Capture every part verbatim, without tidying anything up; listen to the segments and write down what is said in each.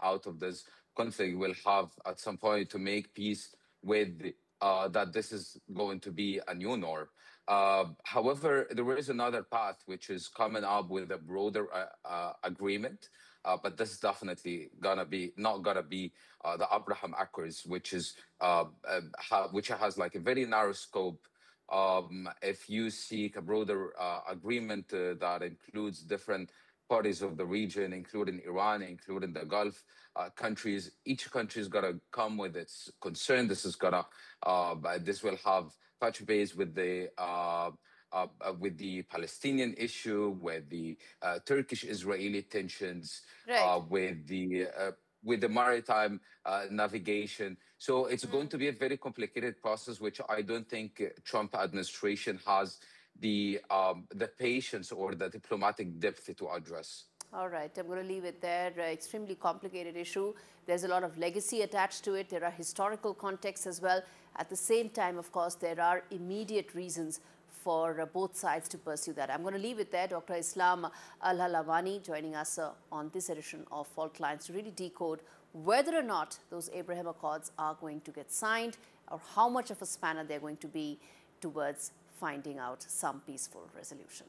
out of this conflict will have at some point to make peace with uh, that this is going to be a new norm. Uh, however, there is another path which is coming up with a broader uh, uh, agreement, uh, but this is definitely gonna be not gonna be uh, the Abraham Accords, which is uh, uh, ha- which has like a very narrow scope. Um, if you seek a broader uh, agreement uh, that includes different parties of the region, including Iran, including the Gulf uh, countries, each country is gonna come with its concern. This is gonna uh, this will have touch base with the uh, uh, uh, with the Palestinian issue, with the uh, Turkish-Israeli tensions, Right. uh, with the uh, with the maritime uh, navigation. So it's going Mm. to be a very complicated process, which I don't think uh, Trump administration has the um, the patience or the diplomatic depth to address. All right, I'm going to leave it there. Uh, extremely complicated issue. There's a lot of legacy attached to it. There are historical contexts as well. At the same time, of course, there are immediate reasons for uh, both sides to pursue that. I'm going to leave it there. Doctor Islam Al-Halavani joining us uh, on this edition of Fault Lines to really decode whether or not those Abraham Accords are going to get signed or how much of a spanner they're going to be towards finding out some peaceful resolution.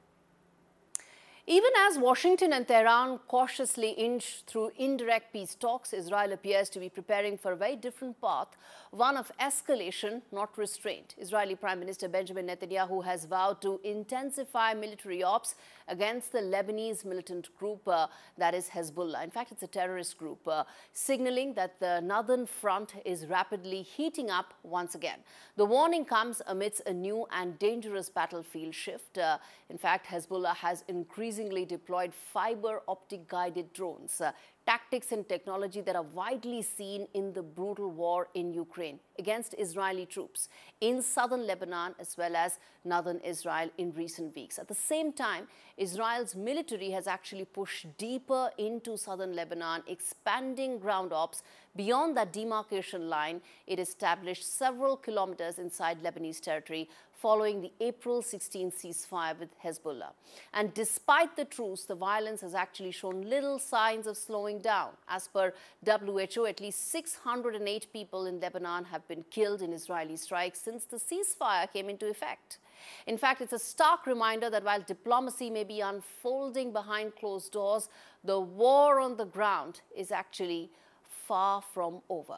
Even as Washington and Tehran cautiously inch through indirect peace talks, Israel appears to be preparing for a very different path, one of escalation, not restraint. Israeli Prime Minister Benjamin Netanyahu has vowed to intensify military ops against the Lebanese militant group uh, that is Hezbollah. In fact, it's a terrorist group, uh, signaling that the northern front is rapidly heating up once again. The warning comes amidst a new and dangerous battlefield shift. Uh, in fact, Hezbollah has increasingly deployed fiber optic guided drones, uh, tactics and technology that are widely seen in the brutal war in Ukraine against Israeli troops in southern Lebanon as well as northern Israel in recent weeks. At the same time, Israel's military has actually pushed deeper into southern Lebanon, expanding ground ops beyond that demarcation line it established several kilometers inside Lebanese territory following the April sixteenth ceasefire with Hezbollah. And despite the truce, the violence has actually shown little signs of slowing down. As per W H O, at least six hundred eight people in Lebanon have been killed in Israeli strikes since the ceasefire came into effect. In fact, it's a stark reminder that while diplomacy may be unfolding behind closed doors, the war on the ground is actually far from over.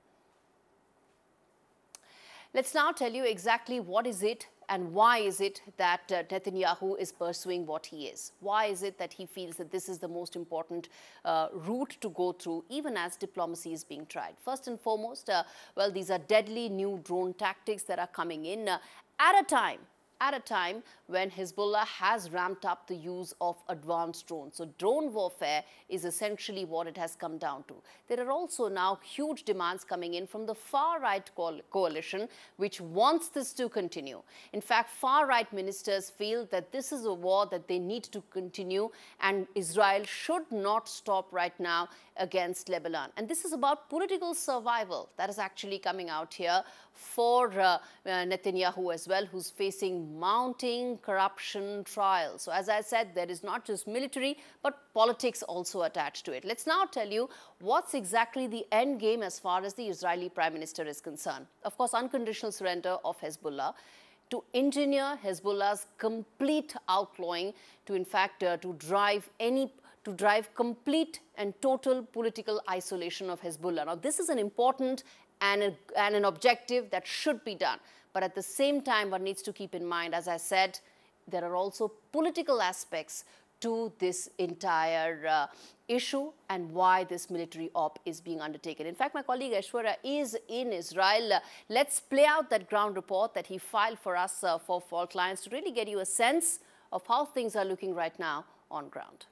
Let's now tell you exactly what is it and why is it that uh, Netanyahu is pursuing what he is. Why is it that he feels that this is the most important uh, route to go through, even as diplomacy is being tried? First and foremost, uh, well, these are deadly new drone tactics that are coming in uh, at a time at a time when Hezbollah has ramped up the use of advanced drones. So drone warfare is essentially what it has come down to. There are also now huge demands coming in from the far-right co coalition, which wants this to continue. In fact, far-right ministers feel that this is a war that they need to continue and Israel should not stop right now against Lebanon. And this is about political survival that is actually coming out here for uh, uh, Netanyahu as well, who's facing mounting corruption trials. So as I said, there is not just military, but politics also attached to it. Let's now tell you what's exactly the end game as far as the Israeli Prime Minister is concerned. Of course, unconditional surrender of Hezbollah, to engineer Hezbollah's complete outlawing, to in fact uh, to drive any to drive complete and total political isolation of Hezbollah. Now, this is an important and, a, and an objective that should be done. But at the same time, one needs to keep in mind, as I said, there are also political aspects to this entire uh, issue and why this military op is being undertaken. In fact, my colleague Aishwarya is in Israel. Uh, let's play out that ground report that he filed for us uh, for Fault Lines to really get you a sense of how things are looking right now on ground.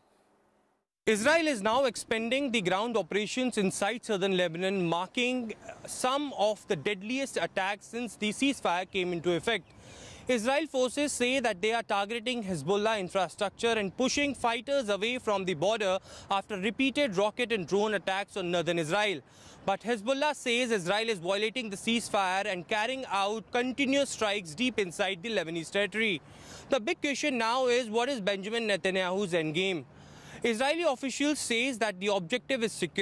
Israel is now expanding the ground operations inside southern Lebanon, marking some of the deadliest attacks since the ceasefire came into effect. Israel forces say that they are targeting Hezbollah infrastructure and pushing fighters away from the border after repeated rocket and drone attacks on northern Israel. But Hezbollah says Israel is violating the ceasefire and carrying out continuous strikes deep inside the Lebanese territory. The big question now is, what is Benjamin Netanyahu's endgame? Israeli officials say that the objective is security.